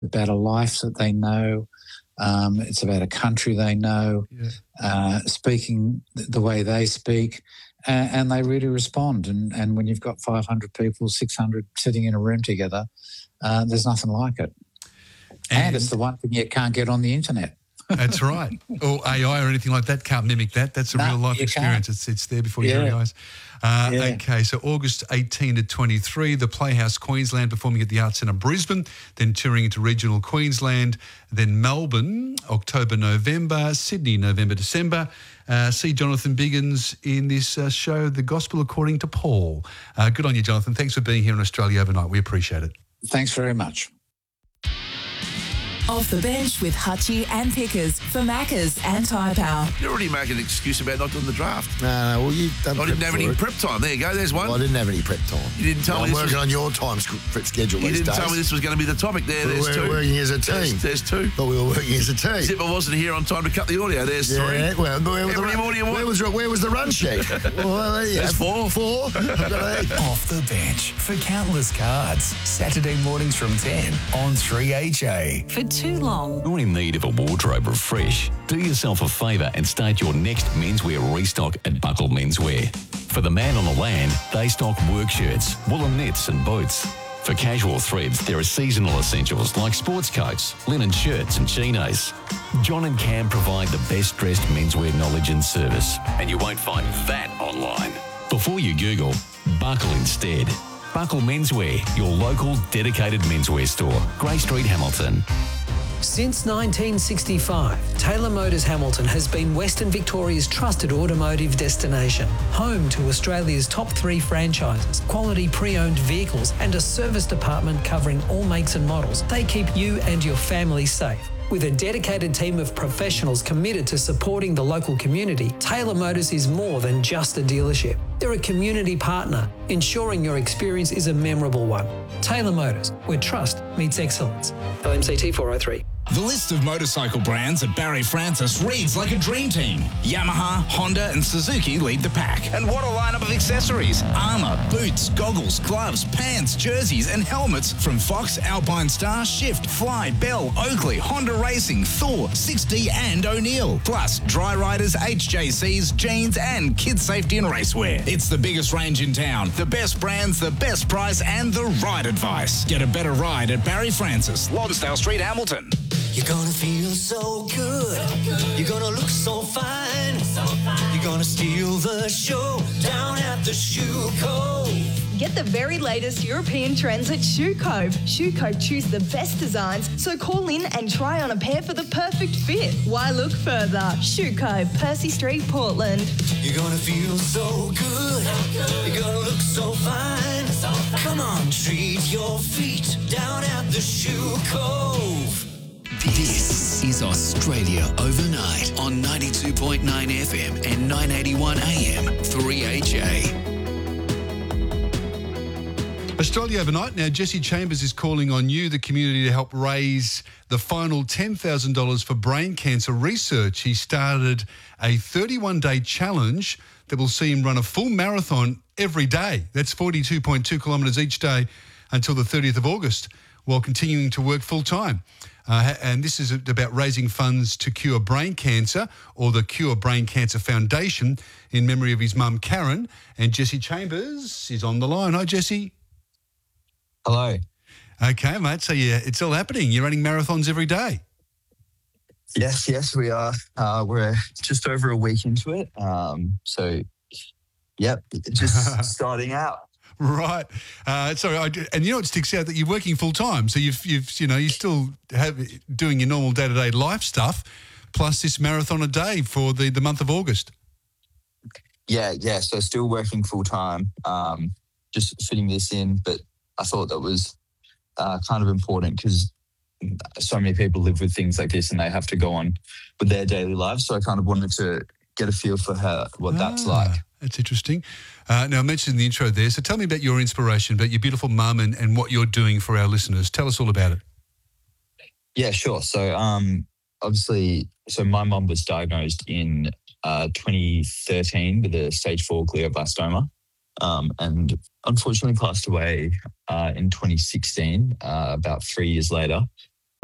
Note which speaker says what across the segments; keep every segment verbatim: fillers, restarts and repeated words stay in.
Speaker 1: about a life that they know. Um, it's about a country they know,
Speaker 2: Yeah.
Speaker 1: uh, speaking the way they speak, and, and they really respond. And, and when you've got five hundred people, six hundred sitting in a room together, uh, there's nothing like it. And, and it's the one thing you can't get on the internet.
Speaker 2: That's right. Or A I or anything like that can't mimic that. That's a
Speaker 1: No,
Speaker 2: real life
Speaker 1: you
Speaker 2: experience.
Speaker 1: can't.
Speaker 2: It's it's there before
Speaker 1: Yeah.
Speaker 2: your very eyes. Uh,
Speaker 1: Yeah.
Speaker 2: Okay, so August eighteenth to twenty-three, the Playhouse Queensland performing at the Arts Centre Brisbane, then touring into regional Queensland, then Melbourne, October, November, Sydney, November, December. Uh, see Jonathan Biggins in this uh, show, The Gospel According to Paul. Uh, good on you, Jonathan. Thanks for being here in Australia overnight. We appreciate it.
Speaker 1: Thanks very much.
Speaker 3: Off the bench with Hutchie and Pickers for Maccas and Tyre Power.
Speaker 4: You're already making an excuse about not doing the draft.
Speaker 5: No, no, well, you've done
Speaker 4: I didn't have any
Speaker 5: it.
Speaker 4: prep time. There you go. There's one.
Speaker 5: Well, I didn't have any prep time.
Speaker 4: You didn't tell
Speaker 5: I'm
Speaker 4: me this
Speaker 5: working
Speaker 4: was,
Speaker 5: on your time sc- schedule
Speaker 4: You
Speaker 5: these
Speaker 4: didn't
Speaker 5: days.
Speaker 4: tell me this was going to be the topic. There,
Speaker 5: Well,
Speaker 4: there's
Speaker 5: we're
Speaker 4: two.
Speaker 5: working as a team.
Speaker 4: There's, there's two.
Speaker 5: But we were working as a team.
Speaker 4: Zip, I wasn't here on time to cut the audio. There's
Speaker 5: Yeah,
Speaker 4: three.
Speaker 5: well, where was,
Speaker 4: How
Speaker 5: the
Speaker 4: many
Speaker 5: run,
Speaker 4: more do you want?
Speaker 5: where, was, where was the run sheet? Well, there you
Speaker 4: There's
Speaker 5: go.
Speaker 4: four.
Speaker 5: Four?
Speaker 6: Off the bench for countless cards. Saturday mornings from ten on three H A.
Speaker 3: For too long.
Speaker 7: You're in need of a wardrobe refresh. Do yourself a favour and start your next menswear restock at Buckle Menswear. For the man on the land, they stock work shirts, woolen knits and boots. For casual threads, there are seasonal essentials like sports coats, linen shirts and chinos. John and Cam provide the best dressed menswear knowledge and service, and you won't find that online. Before you Google, Buckle instead. Buckle Menswear, your local dedicated menswear store. Grey Street, Hamilton.
Speaker 8: Since nineteen sixty-five, Taylor Motors Hamilton has been Western Victoria's trusted automotive destination, home to Australia's top three franchises, quality pre-owned vehicles and a service department covering all makes and models. They keep you and your family safe. With a dedicated team of professionals committed to supporting the local community, Taylor Motors is more than just a dealership. They're a community partner, ensuring your experience is a memorable one. Taylor Motors, where trust meets excellence. L M C T four oh three.
Speaker 6: The list of motorcycle brands at Barry Francis reads like a dream team. Yamaha, Honda and Suzuki lead the pack. And what a lineup of accessories. Armour, boots, goggles, gloves, pants, jerseys and helmets from Fox, Alpine Star, Shift, Fly, Bell, Oakley, Honda Racing, Thor, six D and O'Neill. Plus Dry Riders, H J Cs, jeans and kids safety and racewear. It's the biggest range in town. The best brands, the best price and the right advice. Get a better ride at Barry Francis, Lonsdale Street, Hamilton.
Speaker 9: You're gonna feel so good. You're gonna look so fine. You're gonna steal the show down at the Shoe Cove.
Speaker 10: Get the very latest European trends at Shoe Cove. Shoe Cove choose the best designs, so call in and try on a pair for the perfect fit. Why look further? Shoe Cove, Percy Street, Portland.
Speaker 9: You're gonna feel so good. You're gonna look so fine. Come on, treat your feet down at the Shoe Cove.
Speaker 6: This is Australia Overnight on ninety-two point nine F M and nine eighty-one A M three H A.
Speaker 2: Australia Overnight. Now, Jesse Chambers is calling on you, the community, to help raise the final ten thousand dollars for brain cancer research. He started a thirty-one day challenge that will see him run a full marathon every day. That's forty-two point two kilometres each day until the thirtieth of August, while continuing to work full-time. Uh, and this is about raising funds to cure brain cancer, or the Cure Brain Cancer Foundation, in memory of his mum, Karen. And Jesse Chambers is on the line. Hi, Jesse.
Speaker 11: Hello.
Speaker 2: Okay, mate. So, yeah, it's all happening. You're running marathons every day.
Speaker 11: Yes, yes, we are. Uh, we're just over a week into it. Um, so, yep, just starting out.
Speaker 2: Right. Uh, so, I, and you know, it sticks out that you're working full time. So you've, you've, you know, you still have doing your normal day to day life stuff, plus this marathon a day for the, the month of August.
Speaker 11: Yeah, yeah. So still working full time, um, just fitting this in. But I thought that was uh, kind of important because so many people live with things like this and they have to go on with their daily lives. So I kind of wanted to get a feel for her, what ah, that's like.
Speaker 2: That's interesting. Uh, now, I mentioned in the intro there, so tell me about your inspiration, about your beautiful mum and, and what you're doing for our listeners. Tell us all about it.
Speaker 11: Yeah, sure. So um, obviously, so my mum was diagnosed in uh, twenty thirteen with a stage four glioblastoma um, and unfortunately passed away uh, in twenty sixteen, uh, about three years later.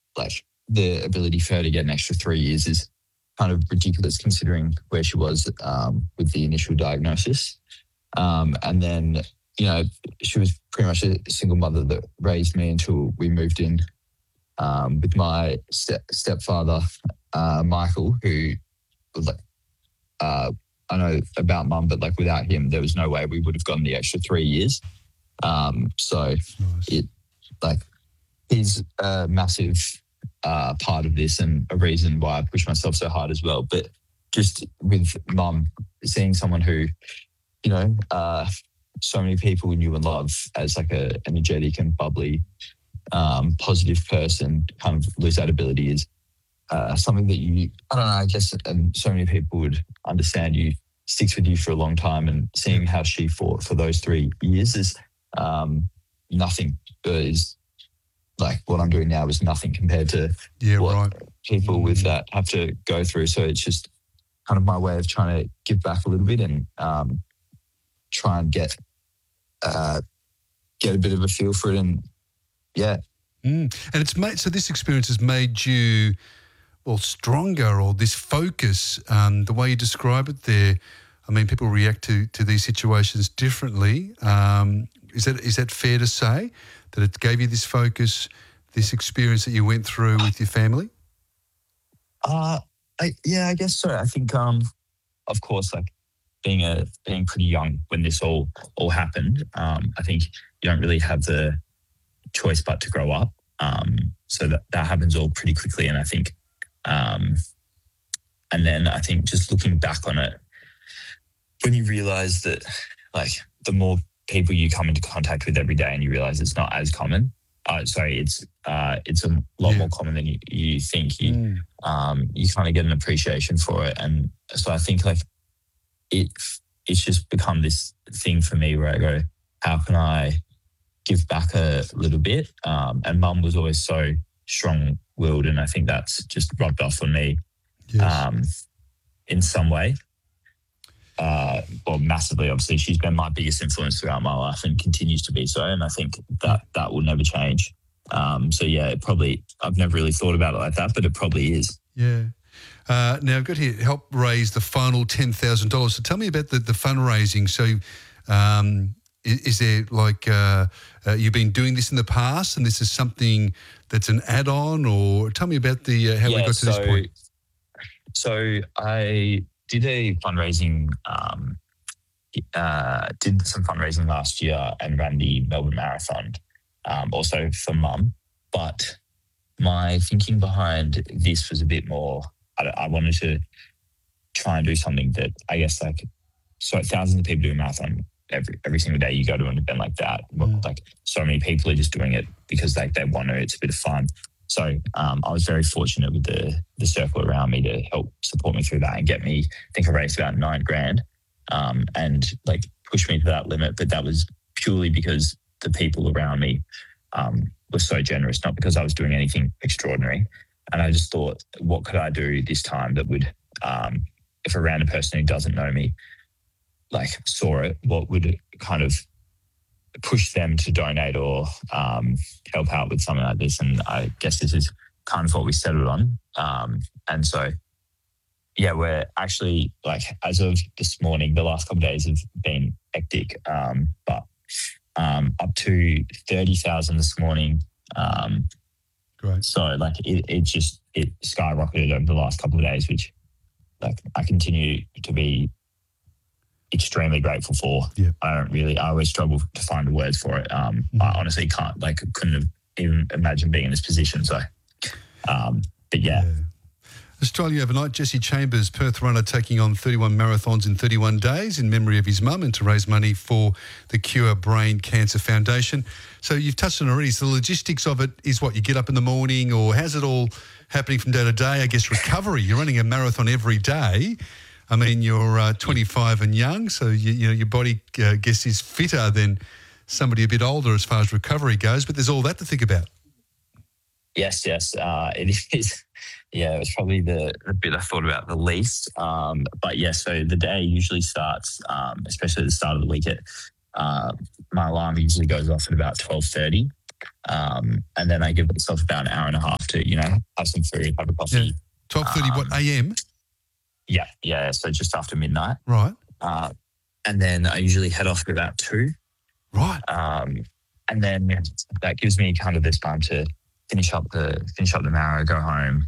Speaker 11: like the ability for her to get an extra three years is kind of ridiculous considering where she was um, with the initial diagnosis. Um, and then, you know, she was pretty much a single mother that raised me until we moved in um, with my step, stepfather, uh, Michael, who was like, uh, I know about mum, but like without him, there was no way we would have gotten the extra three years. Um, so
Speaker 2: nice.
Speaker 11: it like he's a massive uh, part of this and a reason why I push myself so hard as well. But just with mum, seeing someone who, you know, uh, so many people knew and love as like a energetic and bubbly, um, positive person, kind of lose that ability is uh, something that you, I don't know, I guess, and so many people would understand you, sticks with you for a long time. And seeing how she fought for those three years is um, nothing, uh, is like what I'm doing now is nothing compared to
Speaker 2: yeah,
Speaker 11: what
Speaker 2: right.
Speaker 11: people
Speaker 2: mm.
Speaker 11: with that have to go through. So it's just kind of my way of trying to give back a little bit and um, try and get uh, get a bit of a feel for it. And yeah.
Speaker 2: Mm. And it's made, so this experience has made you, well, stronger, or this focus, um, the way you describe it there. I mean, people react to, to these situations differently. Um, is that is that fair to say, that it gave you this focus, this experience that you went through with your family?
Speaker 11: Uh, I, yeah, I guess so. I think, um, of course, like being a being pretty young when this all all happened, um, I think you don't really have the choice but to grow up. Um, so that that happens all pretty quickly, and I think, um, and then I think just looking back on it, when you realise that, like, the more people you come into contact with every day, and you realise it's not as common. Uh, sorry, it's uh, it's a lot
Speaker 2: Yeah.
Speaker 11: more common than you, you think. You
Speaker 2: Mm.
Speaker 11: um, you kind of get an appreciation for it, and so I think like it it's just become this thing for me where I go, how can I give back a little bit? Um, and Mum was always so strong-willed, and I think that's just rubbed off on me
Speaker 2: Yes.
Speaker 11: um, in some way. Uh, well, massively, obviously. She's been my biggest influence throughout my life and continues to be so, and I think that that will never change. Um, so, yeah, it probably, I've never really thought about it like that, but it probably is.
Speaker 2: Yeah. Uh, now, I've got here, help raise the final ten thousand dollars. So tell me about the, the fundraising. So um, is, is there like, uh, uh, you've been doing this in the past and this is something that's an add-on, or tell me about the uh, how we
Speaker 11: Yeah,
Speaker 2: got to this
Speaker 11: so-
Speaker 2: point.
Speaker 11: So I did a fundraising, um, uh, did some fundraising last year and ran the Melbourne Marathon, um, also for Mum. But my thinking behind this was a bit more, I, I wanted to try and do something that I guess like, so thousands of people do a marathon every every single day. You go to an event like that,
Speaker 2: Mm.
Speaker 11: like so many people are just doing it because like they want to, it's a bit of fun. So um, I was very fortunate with the the circle around me to help support me through that and get me, I think I raised about nine grand um, and like push me to that limit. But that was purely because the people around me um, were so generous, not because I was doing anything extraordinary. And I just thought, what could I do this time that would, um, if a random person who doesn't know me, like saw it, what would kind of push them to donate or um, help out with something like this. And I guess this is kind of what we settled on. Um, and so, yeah, we're actually like, as of this morning, the last couple of days have been hectic, um, but um, up to thirty thousand this morning. Um,
Speaker 2: Great.
Speaker 11: So like it, it just, it skyrocketed over the last couple of days, which like I continue to be extremely grateful for.
Speaker 2: Yeah.
Speaker 11: I don't really, I always struggle to find the words for it. Um,
Speaker 2: Mm.
Speaker 11: I honestly can't, like, couldn't have even imagined being in this position. So, um, but yeah.
Speaker 2: Australia overnight, Jesse Chambers, Perth runner, taking on thirty-one marathons in thirty-one days in memory of his mum and to raise money for the Cure Brain Cancer Foundation. So you've touched on it already. So the logistics of it is what, you get up in the morning, or how's it all happening from day to day? I guess recovery, you're running a marathon every day. I mean, you're uh, twenty-five and young, so you, you know your body, uh, guess, is fitter than somebody a bit older as far as recovery goes, but there's all that to think about.
Speaker 11: Yes, yes, uh, it is. Yeah, it was probably the, the bit I thought about the least. Um, but yeah, so the day usually starts, um, especially at the start of the week. At, uh, my alarm usually goes off at about twelve thirty. Um, and then I give myself about an hour and a half to, you know, have some food, have a coffee.
Speaker 2: Yeah. twelve thirty,
Speaker 11: Um,
Speaker 2: what, A M?
Speaker 11: Yeah, yeah. So just after midnight.
Speaker 2: Right.
Speaker 11: Uh, and then I usually head off at about two.
Speaker 2: Right.
Speaker 11: Um, and then that gives me kind of this time to finish up the finish up the marrow, go home.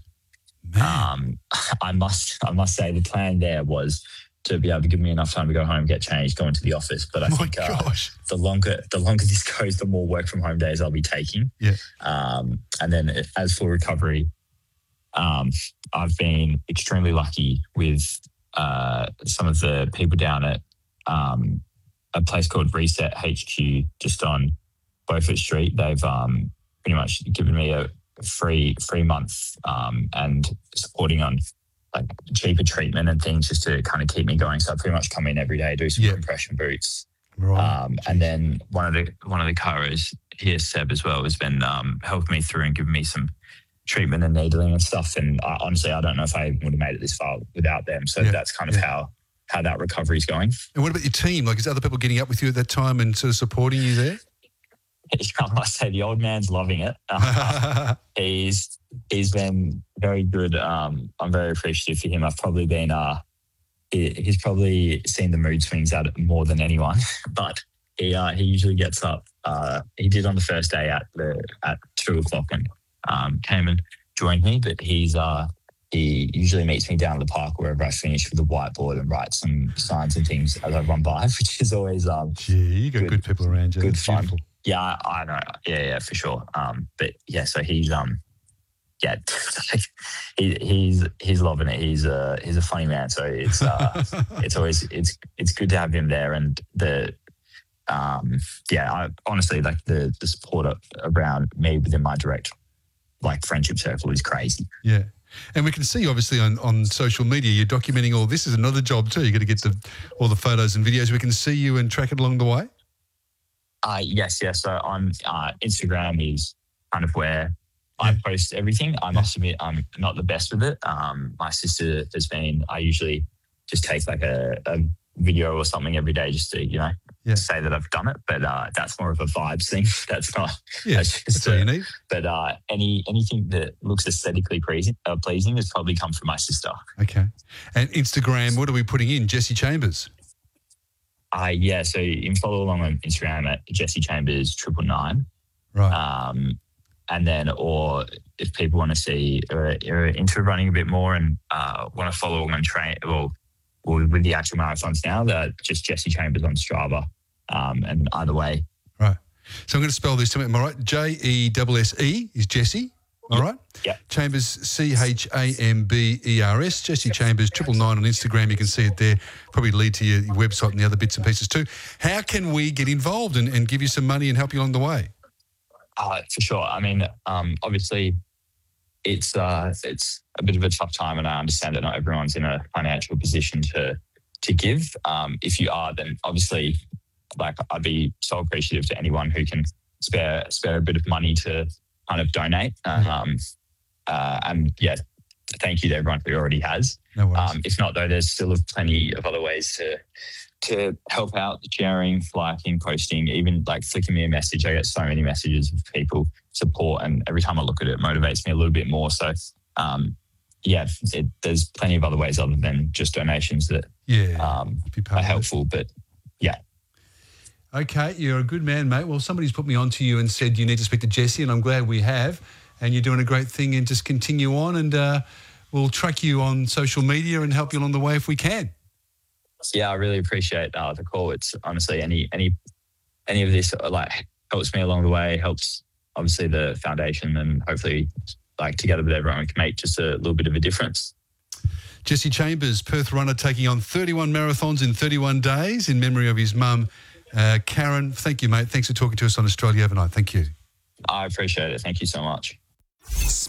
Speaker 11: Um, I must I must say the plan there was to be able to give me enough time to go home, get changed, go into the office. But I
Speaker 2: My
Speaker 11: think uh,
Speaker 2: gosh.
Speaker 11: the longer the longer this goes, the more work from home days I'll be taking.
Speaker 2: Yeah.
Speaker 11: Um, and then as for recovery, um, I've been extremely lucky with uh, some of the people down at um, a place called Reset H Q, just on Beaufort Street. They've um, pretty much given me a free free month um, and supporting on like cheaper treatment and things just to kind of keep me going. So I pretty much come in every day, do some
Speaker 2: Yeah.
Speaker 11: compression boots.
Speaker 2: Right.
Speaker 11: Um, and then one of the one of the chiros here, Seb, as well, has been um, helping me through and giving me some treatment and needling and stuff. And I, honestly, I don't know if I would have made it this far without them. So
Speaker 2: Yeah.
Speaker 11: that's kind of
Speaker 2: Yeah.
Speaker 11: how how that recovery is going.
Speaker 2: And what about your team? Like, is other people getting up with you at that time and sort of supporting you there?
Speaker 11: I must say the old man's loving it. Uh, he's he's been very good. Um, I'm very appreciative for him. I've probably been uh, he, he's probably seen the mood swings out more than anyone. But he uh, he usually gets up. Uh, he did on the first day at the at two o'clock and um, came and joined me. But he's uh, he usually meets me down at the park wherever I finish with a whiteboard and write some signs and things as I run by, which is always um,
Speaker 2: Gee, you got good, good people around you.
Speaker 11: good
Speaker 2: That's
Speaker 11: fun.
Speaker 2: beautiful.
Speaker 11: Yeah, I, I know. Yeah, yeah, for sure. Um, but yeah, so he's um, yeah, he, he's he's loving it. He's a he's a funny man. So it's uh, it's always it's it's good to have him there. And the um, yeah, I, honestly, like the the support around me within my direct like friendship circle is crazy.
Speaker 2: Yeah. And we can see, obviously, on, on social media, you're documenting all this. Is another job too. You got to get the all the photos and videos. We can see you and track it along the way.
Speaker 11: Uh, yes, yes. So on uh, Instagram is kind of where I post everything. I must admit I'm not the best with it. Um, my sister has been, I usually just take like a, a video or something every day just to, you know,
Speaker 2: yeah.
Speaker 11: say that I've done it. But uh, that's more of a vibes thing. That's not,
Speaker 2: yeah,
Speaker 11: that's, just
Speaker 2: that's all
Speaker 11: a,
Speaker 2: you need.
Speaker 11: But uh, any anything that looks aesthetically pleasing, uh, pleasing has probably come from my sister.
Speaker 2: Okay. And Instagram, what are we putting in? Jesse Chambers.
Speaker 11: Uh, yeah, so you can follow along on Instagram at Jesse Chambers triple nine.
Speaker 2: Right.
Speaker 11: Um, and then, or if people want to see, or are into running a bit more and uh, want to follow along on train, well, well, with the actual marathons now, they're just Jesse Chambers on Strava. Um, and either way.
Speaker 2: Right. So I'm going to spell this to me. Am I right? J E S S E is Jesse. All right.
Speaker 11: Yeah.
Speaker 2: Chambers, C H A M B E R S, Jesse Chambers, triple nine on Instagram. You can see it there. Probably lead to your website and the other bits and pieces too. How can we get involved and, and give you some money and help you along the way?
Speaker 11: Uh, for sure. I mean, um, obviously, it's uh, it's a bit of a tough time, and I understand that not everyone's in a financial position to to give. Um, if you are, then obviously, like I'd be so appreciative to anyone who can spare spare a bit of money to kind of donate. Um, uh, and yeah, thank you to everyone who already has.
Speaker 2: No worries.
Speaker 11: Um, if not, though, there's still plenty of other ways to to help out, sharing, liking, posting, even like flicking me a message. I get so many messages of people support, and every time I look at it, it motivates me a little bit more. So, um, yeah, it, there's plenty of other ways other than just donations that
Speaker 2: yeah,
Speaker 11: um, are helpful. But yeah.
Speaker 2: Okay, you're a good man, mate. Well, somebody's put me on to you and said you need to speak to Jesse, and I'm glad we have. And you're doing a great thing, and just continue on, and uh, we'll track you on social media and help you along the way if we can.
Speaker 11: Yeah, I really appreciate uh, the call. It's honestly any any any of this uh, like helps me along the way, helps obviously the foundation, and hopefully like together with everyone we can make just a little bit of a difference.
Speaker 2: Jesse Chambers, Perth runner, taking on thirty-one marathons in thirty-one days in memory of his mum, uh, Karen. Thank you, mate. Thanks for talking to us on Australia Overnight. Thank you.
Speaker 11: I appreciate it. Thank you so much.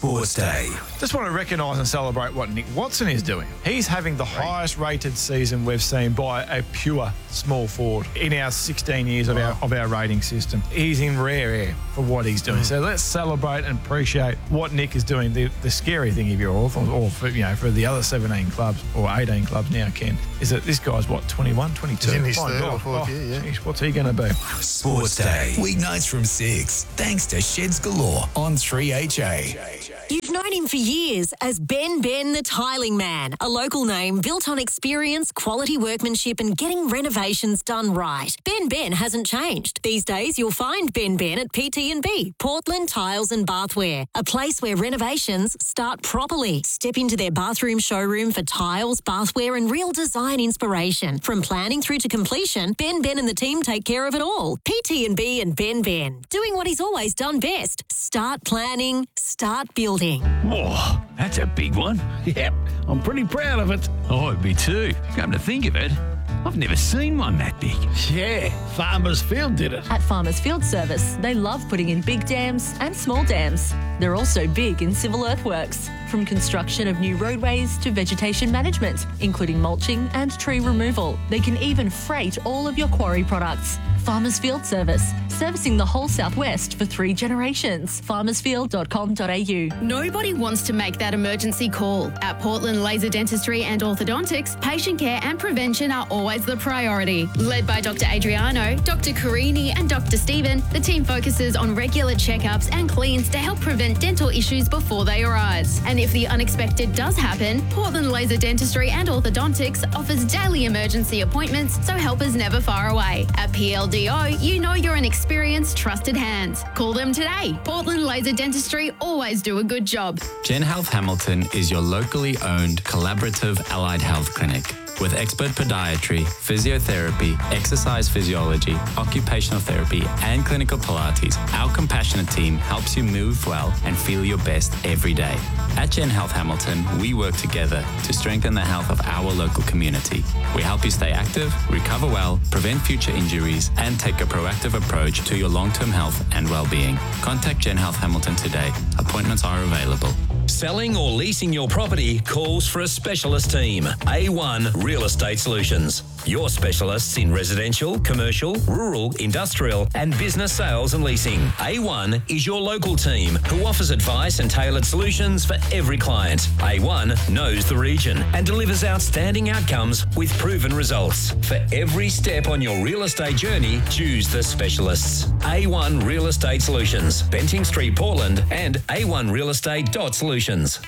Speaker 12: Sports Day.
Speaker 13: Just want to recognise and celebrate what Nick Watson is doing. He's having the highest rated season we've seen by a pure small forward in our sixteen years of our of our rating system. He's in rare air for what he's doing. So let's celebrate and appreciate what Nick is doing. The, the scary thing, if you're Hawthorn, or for, you know, for the other seventeen clubs or eighteen clubs now, Ken, is that this guy's what, twenty-one, twenty-two?
Speaker 5: He's in his
Speaker 13: My
Speaker 5: third
Speaker 13: God.
Speaker 5: or fourth
Speaker 13: Oh,
Speaker 5: year, yeah.
Speaker 13: geez, what's he going to be?
Speaker 12: Sports Day. Weeknights from six. Thanks to Sheds Galore on three H A.
Speaker 14: You've known him for years as Ben Ben the Tiling Man, a local name built on experience, quality workmanship and getting renovations done right. Ben Ben hasn't changed. These days you'll find Ben Ben at P T and B, Portland Tiles and Bathware, a place where renovations start properly. Step into their bathroom showroom for tiles, bathware and real design inspiration. From planning through to completion, Ben Ben and the team take care of it all. P T and B and Ben Ben, doing what he's always done best. Start planning, start building.
Speaker 15: Whoa, that's a big one. Yep, I'm pretty proud of it. Oh, I'd be too. Come to think of it, I've never seen one that big. Yeah, Farmers Field did it.
Speaker 16: At Farmers Field Service, they love putting in big dams and small dams. They're also big in civil earthworks, from construction of new roadways to vegetation management, including mulching and tree removal. They can even freight all of your quarry products. Farmers Field Service, servicing the whole southwest for three generations. farmers field dot com dot a u.
Speaker 17: Nobody wants to make that emergency call. At Portland Laser Dentistry and Orthodontics, patient care and prevention are always the priority. Led by Doctor Adriano, Doctor Carini and Doctor Stephen, the team focuses on regular checkups and cleans to help prevent dental issues before they arise. And if the unexpected does happen, Portland Laser Dentistry and Orthodontics offers daily emergency appointments, so help is never far away. At P L D O, you know you're an experienced, trusted hand. Call them today. Portland Laser Dentistry always do a good job.
Speaker 18: Gen Health Hamilton is your locally owned collaborative allied health clinic. With expert podiatry, physiotherapy, exercise physiology, occupational therapy, and clinical Pilates, our compassionate team helps you move well and feel your best every day. At Gen Health Hamilton, we work together to strengthen the health of our local community. We help you stay active, recover well, prevent future injuries, and take a proactive approach to your long-term health and well-being. Contact Gen Health Hamilton today. Appointments are available.
Speaker 19: Selling or leasing your property calls for a specialist team. A one Real Estate Solutions. Your specialists in residential, commercial, rural, industrial and business sales and leasing. A one is your local team who offers advice and tailored solutions for every client. A one knows the region and delivers outstanding outcomes with proven results. For every step on your real estate journey, choose the specialists. A one Real Estate Solutions, Benting Street, Portland and a one real estate dot solutions.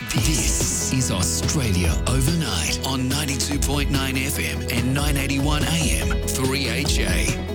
Speaker 12: This is Australia Overnight on ninety-two point nine F M and nine eighty-one A M three H A.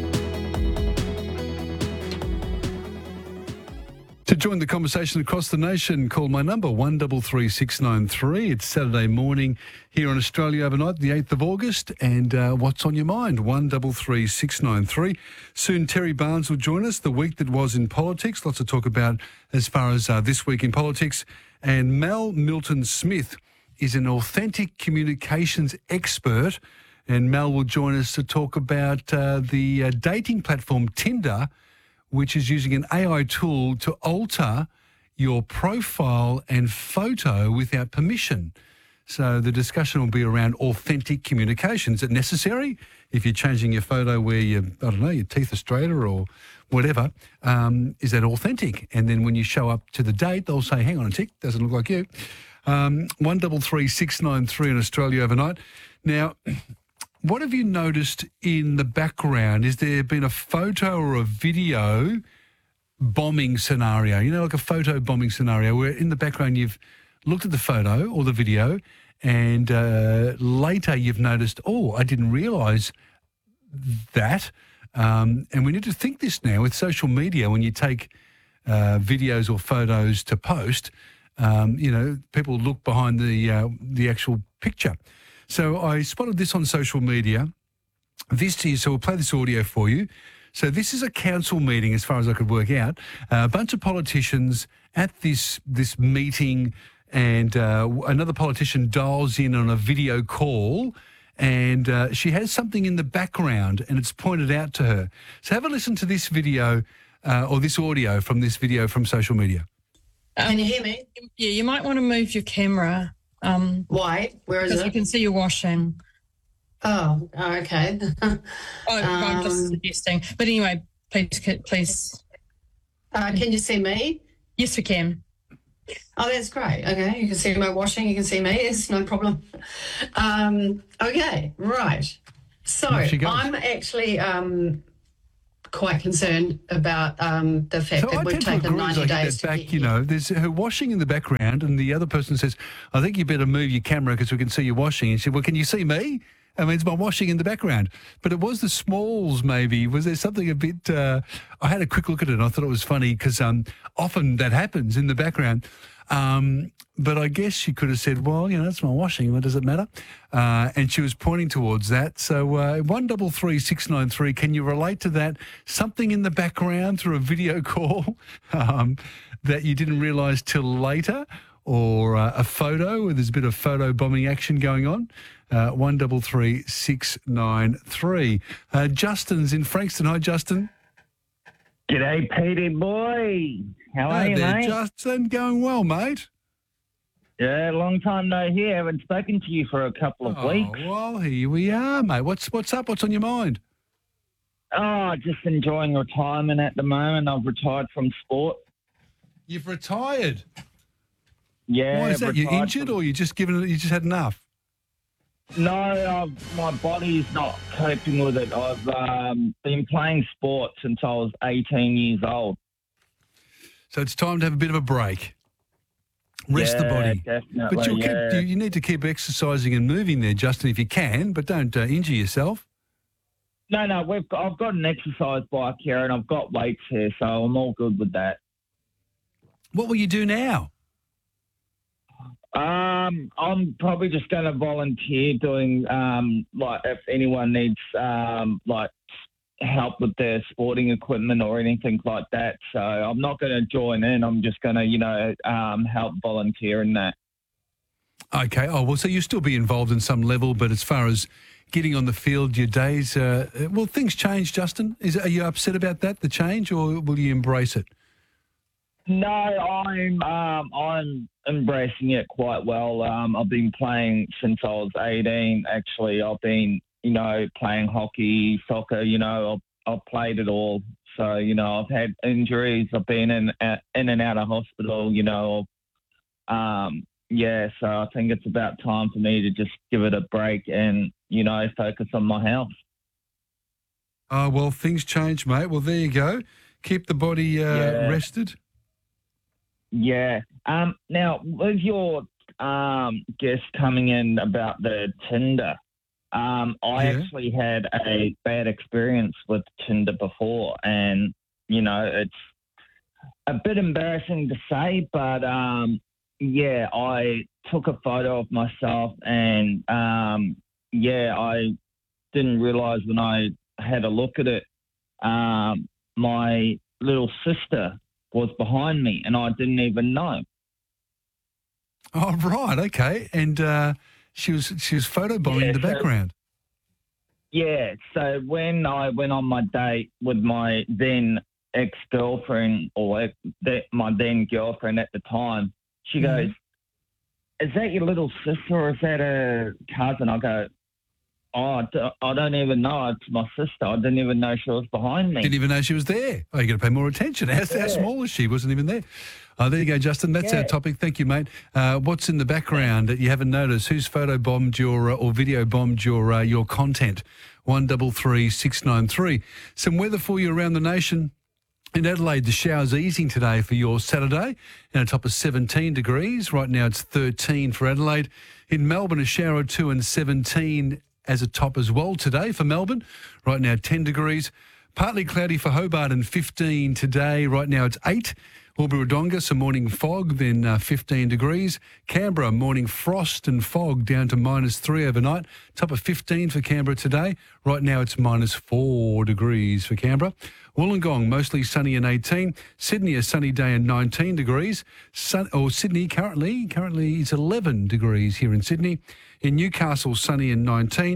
Speaker 2: To join the conversation across the nation, call my number one three three six nine three. It's Saturday morning here on Australia Overnight, the eighth of August. And uh, what's on your mind? one three three six nine three. Soon Terry Barnes will join us. The week that was in politics. Lots to talk about as far as uh, this week in politics. And Mel Milton-Smith is an authentic communications expert. And Mel will join us to talk about uh, the uh, dating platform Tinder, which is using an A I tool to alter your profile and photo without permission. So the discussion will be around authentic communication. Is it necessary if you're changing your photo where you, I don't know, your teeth are straighter or whatever? Um, is that authentic? And then when you show up to the date, they'll say, hang on a tick, doesn't look like you. Um, one three three six nine three in Australia Overnight. Now, what have you noticed in the background? Is there been a photo or a video bombing scenario? You know, like a photo bombing scenario where in the background you've looked at the photo or the video and uh, later you've noticed, oh, I didn't realise that. Um, and we need to think this now with social media when you take uh, videos or photos to post, um, you know, people look behind the uh, the actual picture. So I spotted this on social media. This is, so we'll play this audio for you. So this is a council meeting as far as I could work out. Uh, a bunch of politicians at this this meeting and uh, another politician dials in on a video call and uh, she has something in the background and it's pointed out to her. So have a listen to this video uh, or this audio from this video from social media.
Speaker 20: Can you hear me?
Speaker 21: Yeah, you might want to move your camera. Um,
Speaker 20: Why? Where is
Speaker 21: because
Speaker 20: it?
Speaker 21: you can see you washing.
Speaker 20: Oh, oh, okay.
Speaker 21: Oh, I'm just
Speaker 20: Um,
Speaker 21: suggesting. But anyway, please, please.
Speaker 20: Uh, can you see me?
Speaker 21: Yes, we can.
Speaker 20: Oh, that's great. Okay, you can see my washing. You can see me. It's no problem. Um, okay, right. So
Speaker 2: Off she goes.
Speaker 20: I'm actually um, quite concerned about um, the fact
Speaker 2: So
Speaker 20: that
Speaker 2: I
Speaker 20: we've
Speaker 2: tend to
Speaker 20: taken
Speaker 2: agree
Speaker 20: ninety
Speaker 2: as I
Speaker 20: days
Speaker 2: get
Speaker 20: to
Speaker 2: back,
Speaker 20: get
Speaker 2: you know, there's her washing in the background and the other person says, I think you better move your camera because we can see you washing. And she said, well, can you see me? I mean, it's my washing in the background. But it was the smalls, maybe. Was there something a bit... Uh, I had a quick look at it and I thought it was funny because um, often that happens in the background. Um, but I guess she could have said, well, you know, that's my washing. What does it matter? Uh, and she was pointing towards that. So uh, one double three six nine three, can you relate to that? Something in the background through a video call um, that you didn't realise till later? Or uh, a photo where there's a bit of photo bombing action going on? Uh, one double three six nine three. Uh, Justin's in Frankston. Hi, Justin.
Speaker 22: G'day, Petey boy. How are
Speaker 2: Hey
Speaker 22: you,
Speaker 2: there,
Speaker 22: mate?
Speaker 2: Justin. Going well, mate.
Speaker 22: Yeah, long time no hear. Haven't spoken to you for a couple of
Speaker 2: Oh,
Speaker 22: weeks.
Speaker 2: well, here we are, mate. What's what's up? What's on your mind?
Speaker 22: Oh, just enjoying retirement at the moment. I've retired from sport.
Speaker 2: You've retired.
Speaker 22: Yeah.
Speaker 2: Why is that? You
Speaker 22: retired
Speaker 2: injured,
Speaker 22: from-
Speaker 2: or you just given it? You just had enough?
Speaker 22: No, I've, my body's not coping with it. I've um, been playing sport since I was eighteen years old.
Speaker 2: So it's time to have a bit of a break. Rest the
Speaker 22: Yeah,
Speaker 2: body.
Speaker 22: definitely,
Speaker 2: But you'll
Speaker 22: yeah.
Speaker 2: keep, you, you need to keep exercising and moving there, Justin, if you can, but don't uh, injure yourself.
Speaker 22: No, no, we've got, I've got an exercise bike here and I've got weights here, so I'm all good with that.
Speaker 2: What will you do now?
Speaker 22: Um, I'm probably just going to volunteer doing, um, like, if anyone needs, um, like, help with their sporting equipment or anything like that. So I'm not going to join in. I'm just going to, you know, um, help volunteer in that.
Speaker 2: Okay. Oh, well, so you'll still be involved in some level, but as far as getting on the field, your days, uh, well, things change, Justin. Is Are you upset about that, the change, or will you embrace it?
Speaker 22: No, I'm um, I'm embracing it quite well. Um, I've been playing since I was eighteen. Actually, I've been, you know, playing hockey, soccer. You know, I've, I've played it all. So, you know, I've had injuries. I've been in uh, in and out of hospital. You know, um, yeah. So I think it's about time for me to just give it a break and, you know, focus on my health.
Speaker 2: Oh, well, things change, mate. Well, there you go. Keep the body uh,
Speaker 22: Yeah.
Speaker 2: rested.
Speaker 22: Yeah. Um, now, with your um, guest coming in about the Tinder, um, I
Speaker 2: Yeah.
Speaker 22: actually had a bad experience with Tinder before, and you know it's a bit embarrassing to say, but um, yeah, I took a photo of myself, and um, yeah, I didn't realise when I had a look at it, um, my little sister was behind me, and I didn't even know.
Speaker 2: Oh, right. Okay. And uh, she was she was photobombing
Speaker 22: Yeah,
Speaker 2: in the
Speaker 22: so-
Speaker 2: background.
Speaker 22: Yeah, so when I went on my date with my then ex-girlfriend, or ex- that- my then girlfriend at the time, she goes, is that your little sister or is that a cousin? I go, oh, I d- I don't even know. It's my sister. I didn't even know she was behind me.
Speaker 2: Didn't even know she was there. Oh, you got to pay more attention. How, how
Speaker 22: Yeah.
Speaker 2: small is she? Wasn't even there. Oh, there you go, Justin. That's
Speaker 22: Yeah.
Speaker 2: our topic. Thank you, mate. Uh, what's in the background that you haven't noticed? Who's photo bombed your uh, or video bombed your uh, your content? One double three six nine three. Some weather for you around the nation. In Adelaide, the showers easing today for your Saturday, and a top of seventeen degrees. Right now, it's thirteen for Adelaide. In Melbourne, a shower or two and seventeen as a top as well today for Melbourne. Right now, ten degrees. Partly cloudy for Hobart and fifteen today. Right now, it's eight. Albury-Wodonga, some morning fog, then uh, fifteen degrees. Canberra, morning frost and fog down to minus three overnight. Top of fifteen for Canberra today. Right now, it's minus four degrees for Canberra. Wollongong, mostly sunny and eighteen. Sydney, a sunny day and nineteen degrees. Sun, or Sydney, currently, currently it's eleven degrees here in Sydney. In Newcastle, sunny and nineteen.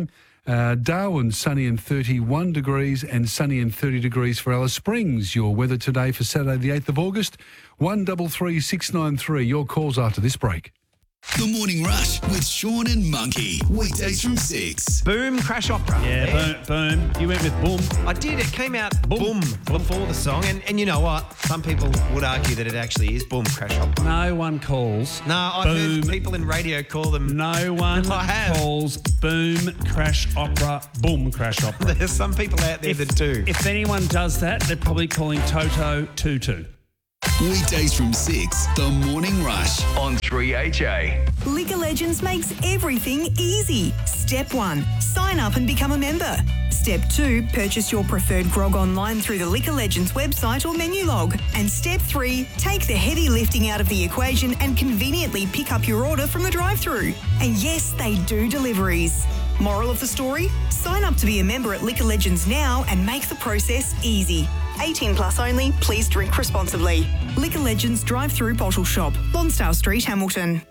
Speaker 2: Uh, Darwin, sunny and thirty-one degrees, and sunny and thirty degrees for Alice Springs. Your weather today for Saturday the eighth of August, one double three six nine three. Your calls after this break.
Speaker 12: The Morning Rush with Sean and Monkey. Weekdays from six.
Speaker 1: Boom, Crash Opera.
Speaker 15: Yeah, boom, boom. You went with boom.
Speaker 1: I did. It came out boom, before the song. And, and you know what? Some people would argue that it actually is Boom, Crash Opera.
Speaker 15: No one calls.
Speaker 1: No, I've
Speaker 15: boom.
Speaker 1: heard people in radio call them.
Speaker 15: No one
Speaker 1: I have.
Speaker 15: calls Boom, Crash Opera, Boom, Crash Opera.
Speaker 1: There's some people out there
Speaker 15: if,
Speaker 1: that do.
Speaker 15: If anyone does that, they're probably calling Toto Tutu.
Speaker 12: Weekdays from six. The Morning Rush
Speaker 4: on three H A.
Speaker 3: Liquor Legends makes everything easy. Step one, sign up and become a member. Step two, purchase your preferred grog online through the Liquor Legends website or menu log. And step three, take the heavy lifting out of the equation and conveniently pick up your order from the drive-thru. And yes, they do deliveries. Moral of the story? Sign up to be a member at Liquor Legends now and make the process easy. eighteen plus only, please drink responsibly. Liquor Legends drive-through bottle shop, Lonsdale Street, Hamilton.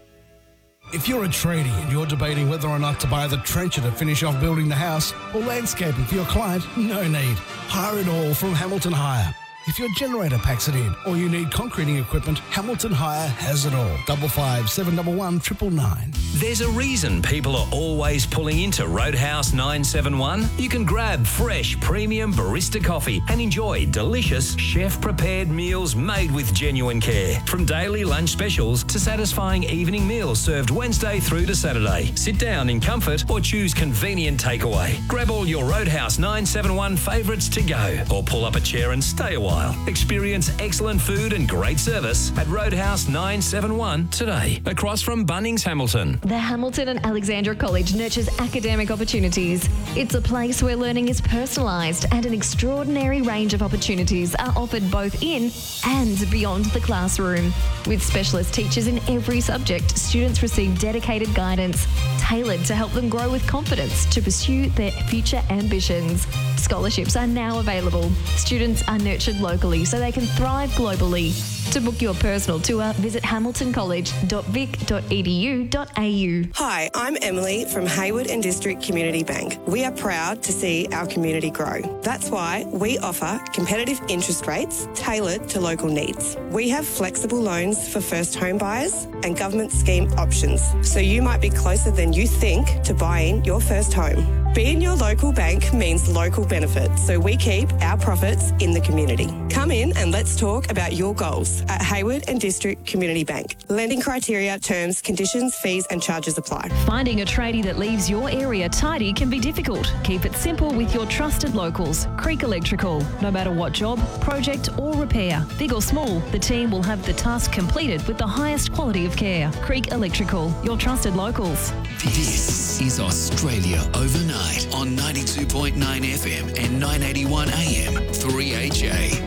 Speaker 23: If you're a tradie and you're debating whether or not to buy the trencher to finish off building the house or landscaping for your client, no need. Hire it all from Hamilton Hire. If your generator packs it in or you need concreting equipment, Hamilton Hire has it all. Double five seven double one triple nine.
Speaker 19: There's a reason people are always pulling into Roadhouse nine seven one. You can grab fresh premium barista coffee and enjoy delicious chef-prepared meals made with genuine care. From daily lunch specials to satisfying evening meals served Wednesday through to Saturday. Sit down in comfort or choose convenient takeaway. Grab all your Roadhouse nine seven one favourites to go or pull up a chair and stay a while. Experience excellent food and great service at Roadhouse nine seven one today, across from Bunnings, Hamilton.
Speaker 24: The Hamilton and Alexandra College nurtures academic opportunities. It's a place where learning is personalised and an extraordinary range of opportunities are offered both in and beyond the classroom. With specialist teachers in every subject, students receive dedicated guidance tailored to help them grow with confidence to pursue their future ambitions. Scholarships are now available. Students are nurtured locally so they can thrive globally. To book your personal tour, visit hamilton college dot vic dot e d u dot a u.
Speaker 25: Hi, I'm Emily from Hayward and District Community Bank. We are proud to see our community grow. That's why we offer competitive interest rates tailored to local needs. We have flexible loans for first home buyers and government scheme options, so you might be closer than you think to buying your first home. Being your local bank means local benefits, so we keep our profits in the community. Come in and let's talk about your goals at Hayward and District Community Bank. Lending criteria, terms, conditions, fees and charges apply.
Speaker 16: Finding a tradie that leaves your area tidy can be difficult. Keep it simple with your trusted locals, Creek Electrical. No matter what job, project or repair, big or small, the team will have the task completed with the highest quality of care. Creek Electrical, your trusted locals.
Speaker 12: This is Australia Overnight on ninety-two point nine F M and nine eighty-one A M, three H A.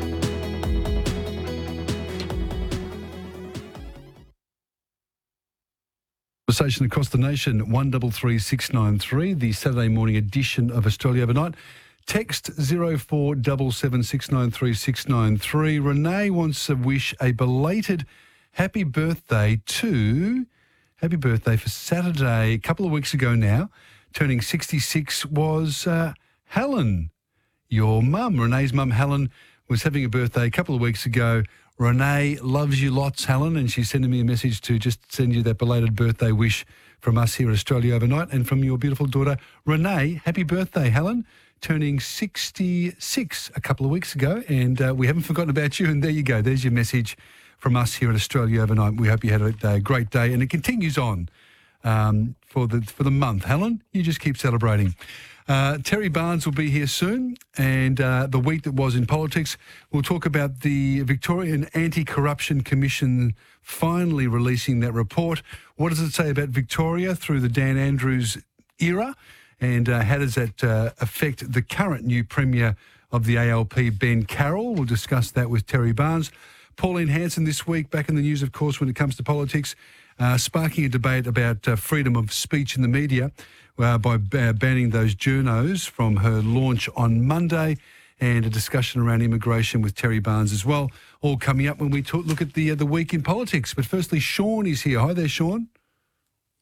Speaker 2: Conversation across the nation, one double three six nine three, the Saturday morning edition of Australia Overnight. Text zero four seven seven six nine three six nine three. Renee wants to wish a belated happy birthday to, happy birthday for Saturday, a couple of weeks ago now, turning sixty-six, was uh, Helen, your mum. Renee's mum, Helen, was having a birthday a couple of weeks ago. Renee loves you lots, Helen, and she's sending me a message to just send you that belated birthday wish from us here at Australia Overnight and from your beautiful daughter, Renee. Happy birthday, Helen, turning sixty-six a couple of weeks ago, and uh, we haven't forgotten about you, and there you go. There's your message from us here at Australia Overnight. We hope you had a, a great day, and it continues on um, for the for the month. Helen, you just keep celebrating. Uh, Terry Barnes will be here soon, and uh, the week that was in politics. We'll talk about the Victorian Anti-Corruption Commission finally releasing that report. What does it say about Victoria through the Dan Andrews era, and uh, how does that uh, affect the current new Premier of the A L P, Ben Carroll? We'll discuss that with Terry Barnes. Pauline Hanson this week, back in the news, of course, when it comes to politics, uh, sparking a debate about uh, freedom of speech in the media uh, by uh, banning those journos from her launch on Monday, and a discussion around immigration with Terry Barnes as well, all coming up when we talk, look at the uh, the week in politics. But firstly, Sean is here. Hi there, Sean.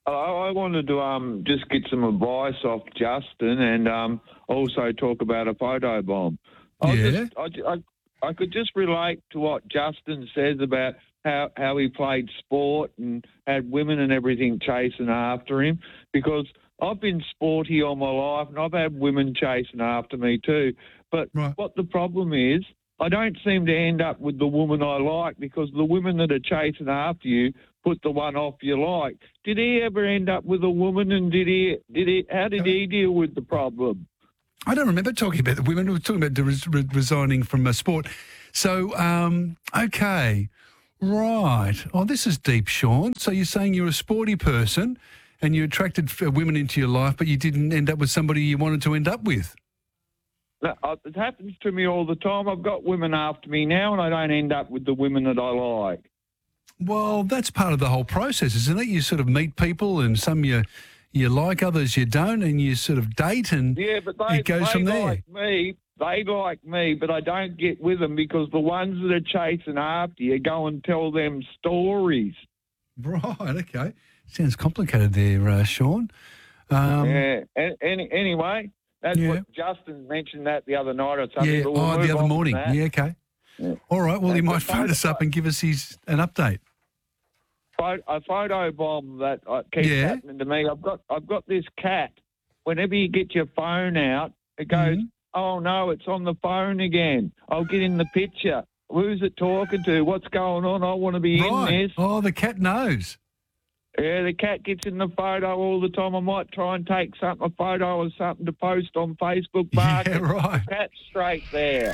Speaker 4: Hello, I wanted to um, just get some advice off Justin and um, also talk about a photo bomb. I
Speaker 2: Yeah.
Speaker 4: Just, I, ju- I, I could just relate to what Justin says about how, how he played sport and had women and everything chasing after him, because I've been sporty all my life and I've had women chasing after me too. But what the problem is, I don't seem to end up with the woman I like, because the women that are chasing after you put the one off you like. Did he ever end up with a woman, and did he? Did he? How did he deal with the problem?
Speaker 2: I don't remember talking about the women. We were talking about the res- re- resigning from a sport. So, um, okay, right. Oh, this is deep, Sean. So you're saying you're a sporty person and you attracted f- women into your life, but you didn't end up with somebody you wanted to end up with.
Speaker 4: No, uh, it happens to me all the time. I've got women after me now, and I don't end up with the women that I like.
Speaker 2: Well, that's part of the whole process, isn't it? You sort of meet people, and some you you like, others you don't, and you sort of date, and
Speaker 4: Yeah, but they,
Speaker 2: it goes
Speaker 4: they
Speaker 2: from there.
Speaker 4: like me. They like me, but I don't get with them because the ones that are chasing after you go and tell them stories.
Speaker 2: Right, okay. Sounds complicated there, uh, Sean. Um,
Speaker 4: yeah. A- any, anyway, that's
Speaker 2: Yeah.
Speaker 4: what Justin mentioned that the other night or something.
Speaker 2: yeah,
Speaker 4: but we'll
Speaker 2: oh,
Speaker 4: move
Speaker 2: the
Speaker 4: on
Speaker 2: other
Speaker 4: from
Speaker 2: morning.
Speaker 4: that.
Speaker 2: Yeah, okay. All right, well, he might phone us up and give us his an update.
Speaker 4: Pho- A photo bomb that uh, keeps
Speaker 2: Yeah.
Speaker 4: happening to me. I've got I've got this cat. Whenever you get your phone out, it goes,
Speaker 2: Mm-hmm.
Speaker 4: oh no, it's on the phone again. I'll get in the picture. Who's it talking to? What's going on? I want to be
Speaker 2: Right.
Speaker 4: in this.
Speaker 2: Oh, the cat knows.
Speaker 4: Yeah, the cat gets in the photo all the time. I might try and take something, a photo or something to post on Facebook. Mark
Speaker 2: Yeah,
Speaker 4: it.
Speaker 2: right.
Speaker 4: Cat's straight there.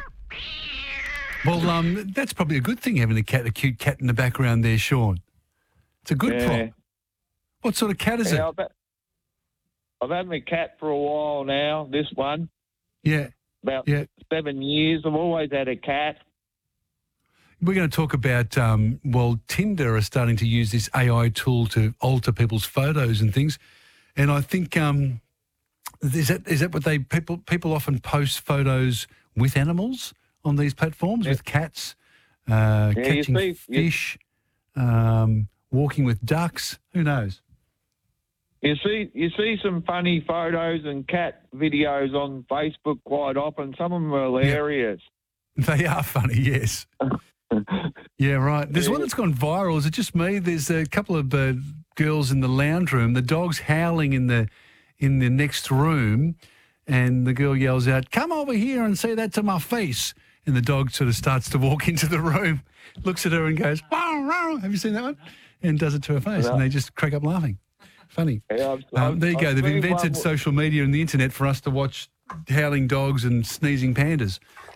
Speaker 2: Well, um, that's probably a good thing, having a cat, a cute cat in the background there, Sean. It's a good
Speaker 4: Yeah.
Speaker 2: prop. What sort of cat is
Speaker 4: Yeah,
Speaker 2: it?
Speaker 4: I've, had, I've had my cat for a while now, this one,
Speaker 2: Yeah.
Speaker 4: about
Speaker 2: Yeah.
Speaker 4: seven years. I've always had a cat.
Speaker 2: We're going to talk about, um, well, Tinder are starting to use this A I tool to alter people's photos and things. And I think, um, is that is that what they, people people often post photos with animals on these platforms, with cats, uh,
Speaker 4: Yeah, you
Speaker 2: catching
Speaker 4: see- you-
Speaker 2: fish, um, walking with ducks, who knows?
Speaker 4: You see, you see some funny photos and cat videos on Facebook quite often. Some of them are hilarious.
Speaker 2: They are funny, yes. Yeah, right. There's one that's gone viral. Is it just me? There's a couple of uh, girls in the lounge room. The dog's howling in the in the next room, and the girl yells out, "Come over here and say that to my face." And the dog sort of starts to walk into the room, looks at her and goes, "Wow, wow." Have you seen that one? And does it to her face, and they just crack up laughing. Funny.
Speaker 4: Yeah, I've,
Speaker 2: Um,
Speaker 4: I've-
Speaker 2: there you go.
Speaker 4: I've
Speaker 2: They've
Speaker 4: seen
Speaker 2: invented
Speaker 4: one-
Speaker 2: social media and the internet for us to watch howling dogs and sneezing pandas.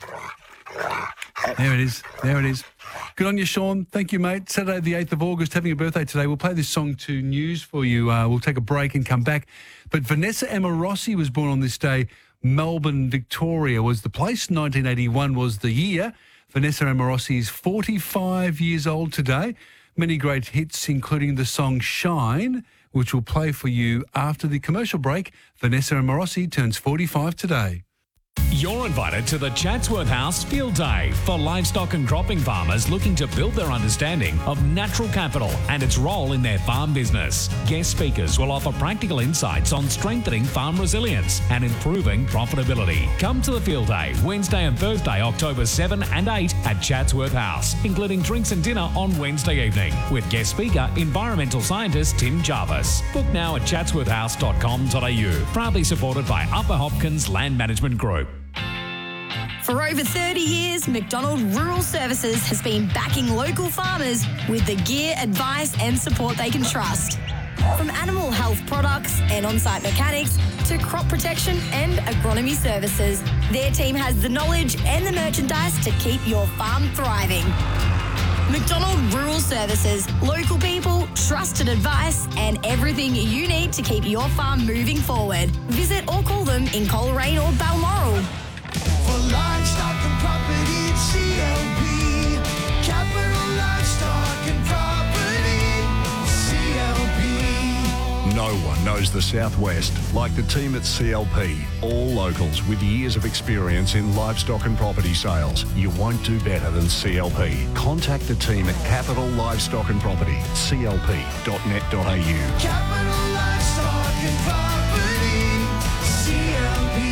Speaker 2: There it is. There it is. Good on you, Sean. Thank you, mate. Saturday, the eighth of August, having a birthday today. We'll play this song to news for you. Uh, we'll take a break and come back. But Vanessa Amorosi was born on this day. Melbourne, Victoria was the place. nineteen eighty-one was the year. Vanessa Amorosi is forty-five years old today. Many great hits, including the song Shine, which we'll play for you after the commercial break. Vanessa Amorosi turns forty-five today.
Speaker 7: You're invited to the Chatsworth House Field Day for livestock and cropping farmers looking to build their understanding of natural capital and its role in their farm business. Guest speakers will offer practical insights on strengthening farm resilience and improving profitability. Come to the Field Day Wednesday and Thursday, October seventh and eighth at Chatsworth House, including drinks and dinner on Wednesday evening with guest speaker, environmental scientist Tim Jarvis. Book now at chatsworth house dot com dot a u. Proudly supported by Upper Hopkins Land Management Group.
Speaker 14: For over thirty years, McDonald Rural Services has been backing local farmers with the gear, advice and support they can trust. From animal health products and on-site mechanics to crop protection and agronomy services, their team has the knowledge and the merchandise to keep your farm thriving. McDonald Rural Services, local people, trusted advice and everything you need to keep your farm moving forward. Visit or call them in Coleraine or Balmoral.
Speaker 8: For livestock and property, it's C L P. Capital Livestock and Property, C L P.
Speaker 5: No one knows the Southwest like the team at C L P. All locals with years of experience in livestock and property sales. You won't do better than C L P. Contact the team at Capital Livestock and Property, c l p dot net dot a u.
Speaker 8: Capital Livestock and Property, C L P.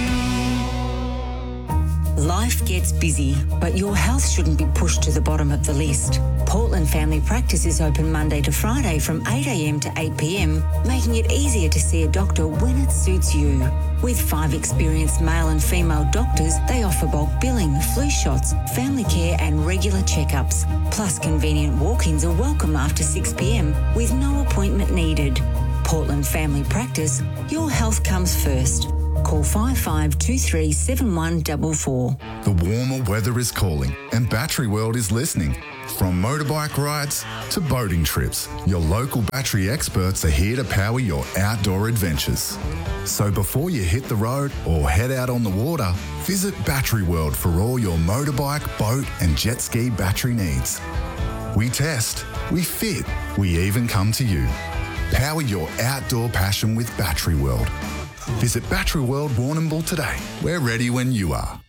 Speaker 6: Life gets busy, but your health shouldn't be pushed to the bottom of the list. Portland Family Practice is open Monday to Friday from eight a m to eight p m, making it easier to see a doctor when it suits you. With five experienced male and female doctors, they offer bulk billing, flu shots, family care and regular checkups. Plus, convenient walk-ins are welcome after six p m with no appointment needed. Portland Family Practice, your health comes first. Call five five two three seven one four four.
Speaker 9: The warmer weather is calling and Battery World is listening. From motorbike rides to boating trips, your local battery experts are here to power your outdoor adventures. So before you hit the road or head out on the water, visit Battery World for all your motorbike, boat and jet ski battery needs. We test, we fit, we even come to you. Power your outdoor passion with Battery World. Visit Battery World Warrnambool today. We're ready when you are.